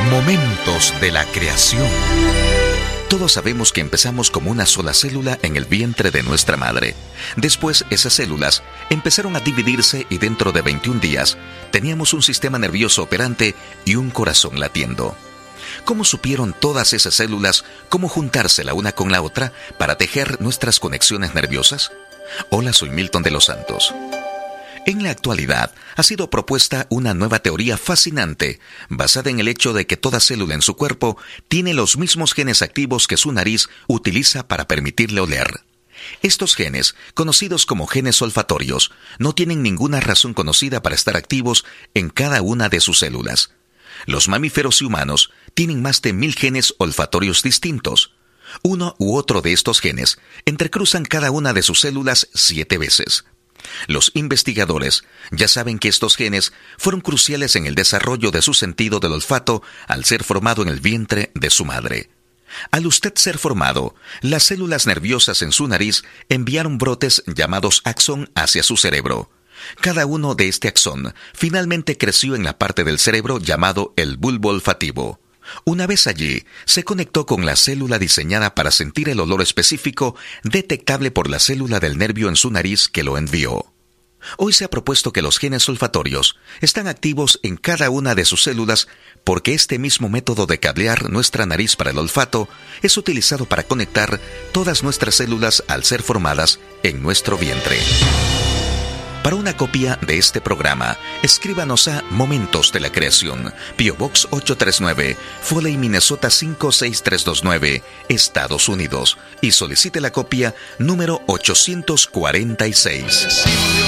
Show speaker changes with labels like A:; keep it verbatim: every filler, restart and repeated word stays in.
A: Momentos de la creación. Todos sabemos que empezamos como una sola célula en el vientre de nuestra madre. Después, esas células empezaron a dividirse y dentro de veintiún días teníamos un sistema nervioso operante y un corazón latiendo. ¿Cómo supieron todas esas células cómo juntarse la una con la otra para tejer nuestras conexiones nerviosas? Hola, soy Milton de los Santos. En la actualidad, ha sido propuesta una nueva teoría fascinante, basada en el hecho de que toda célula en su cuerpo tiene los mismos genes activos que su nariz utiliza para permitirle oler. Estos genes, conocidos como genes olfatorios, no tienen ninguna razón conocida para estar activos en cada una de sus células. Los mamíferos y humanos tienen más de mil genes olfatorios distintos. Uno u otro de estos genes entrecruzan cada una de sus células siete veces. Los investigadores ya saben que estos genes fueron cruciales en el desarrollo de su sentido del olfato al ser formado en el vientre de su madre. Al usted ser formado, las células nerviosas en su nariz enviaron brotes llamados axón hacia su cerebro. Cada uno de este axón finalmente creció en la parte del cerebro llamado el bulbo olfativo. Una vez allí, se conectó con la célula diseñada para sentir el olor específico detectable por la célula del nervio en su nariz que lo envió. Hoy se ha propuesto que los genes olfatorios están activos en cada una de sus células porque este mismo método de cablear nuestra nariz para el olfato es utilizado para conectar todas nuestras células al ser formadas en nuestro vientre. Para una copia de este programa, escríbanos a Momentos de la Creación, P O Box ochocientos treinta y nueve, Foley, Minnesota cinco seis tres dos nueve, Estados Unidos, y solicite la copia número ochocientos cuarenta y seis.